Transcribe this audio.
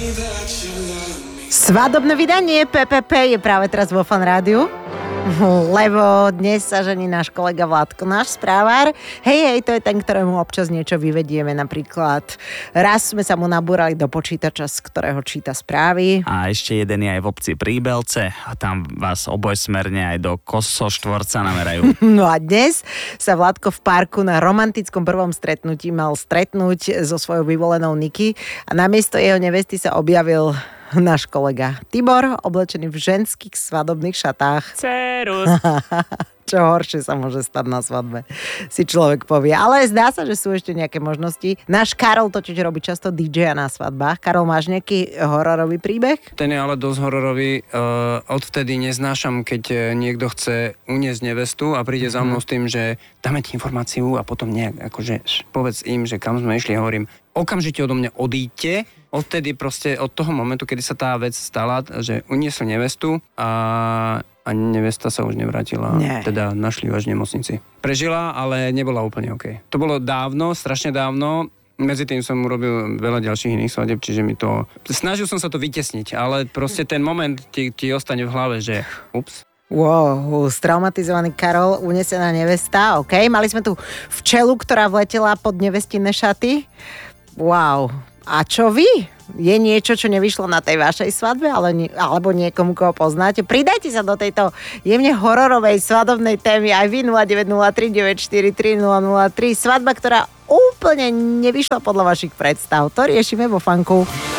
Svadobné vydanie PPP je práve teraz vo Fan Rádiu. Lebo dnes sa žení náš kolega Vládko, náš správár. Hej, to je ten, ktorému občas niečo vyvedieme. Napríklad raz sme sa mu nabúrali do počítača, z ktorého číta správy. A ešte jeden je aj v obci Príbelce a tam vás obojsmerne aj do kosoštvorca namerajú. No a dnes sa Vládko v parku na romantickom prvom stretnutí mal stretnúť so svojou vyvolenou Niky a namiesto jeho nevesty sa objavil náš kolega Tibor, oblečený v ženských svadobných šatách. Cerus. Čo horšie sa môže stať na svadbe, si človek povie. Ale zdá sa, že sú ešte nejaké možnosti. Náš Karol totiž robí často DJ-a na svadbách. Karol, máš nejaký hororový príbeh? Ten je ale dosť hororový. Odvtedy neznášam, keď niekto chce uniesť nevestu a príde za mnou s tým, že dáme ti informáciu a potom nejak, akože povedz im, že kam sme išli, hovorím, okamžite odo mňa odíďte. Odtedy proste, od toho momentu, kedy sa tá vec stala, že uniesol nevestu a nevesta sa už nevrátila. Nie. Teda našli ju až v nemocnici. Prežila, ale nebola úplne OK. To bolo dávno, strašne dávno. Medzi tým som urobil veľa ďalších iných svadeb, čiže mi to... Snažil som sa to vytesniť, ale proste ten moment ti ostane v hlave, že ups. Wow, straumatizovaný Karol, unesená nevesta, OK. Mali sme tu včelu, ktorá vletela pod nevestinné šaty. Wow. A čo vy? Je niečo, čo nevyšlo na tej vašej svadbe, alebo niekomu, koho poznáte? Pridajte sa do tejto jemne hororovej svadobnej témy aj vy 0903 943 003. Svadba, ktorá úplne nevyšla podľa vašich predstav. To riešime vo Fanku.